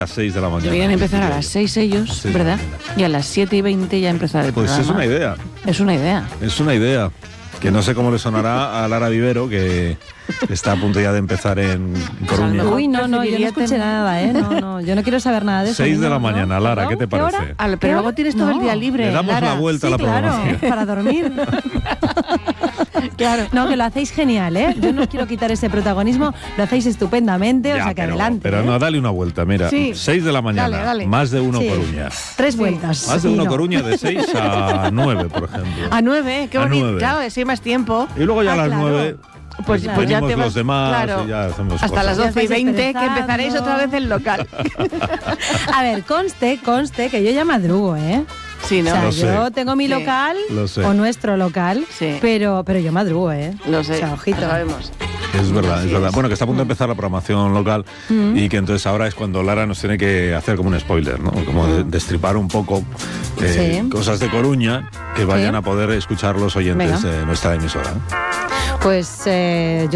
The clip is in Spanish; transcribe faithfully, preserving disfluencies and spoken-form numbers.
A las seis de la mañana. Deberían empezar a las seis ellos, Sí. ¿verdad? Y a las siete y veinte ya empezar el Pues programa. es una idea, Es una idea. es una idea. Que no sé cómo le sonará a Lara Vivero, que está a punto ya de empezar en Coruña. mejor Uy, no, no, yo no preferiría escuché tener- nada, ¿eh? No, no, yo no quiero saber nada de eso. seis de no, la no. mañana, Lara, ¿qué te ¿Qué hora? parece? Al- pero luego tienes todo No. el día libre. Le damos Lara. la vuelta a Sí, la claro, programación. para dormir. Claro. No, que lo hacéis genial, ¿eh? Yo no os quiero quitar ese protagonismo, lo hacéis estupendamente, o Ya, sea que pero, adelante. Pero ¿eh? no, dale una vuelta, mira. Sí. seis de la mañana, Dale, dale. más de uno Sí. Coruña. Tres vueltas. Más de sí, uno no. Coruña de seis a nueve, por ejemplo. A nueve, qué A bonito. nueve. Claro, si hay más tiempo. Y luego ya Ah, a las claro. nueve Pues, Claro. pues ya venimos te vas. los demás claro, y ya hacemos hasta cosas. las Ya doce y estáis veinte que esperezando. empezaréis otra vez el local. A ver, conste, conste que yo ya madrugo, ¿eh? Sí, ¿no? O sea, Lo sé. yo tengo mi Sí. local Lo sé. o nuestro local, Sí. pero, pero yo madrugo, ¿eh? Lo sé. O sea, ojito. Lo sabemos. Es verdad, Así es verdad. es. Bueno, que está a punto de empezar la programación local Mm. y que entonces ahora es cuando Lara nos tiene que hacer como un spoiler, ¿no? Como de- destripar un poco eh, Sí. cosas de Coruña que vayan Sí. a poder escuchar los oyentes Venga. de nuestra emisora. Pues eh, yo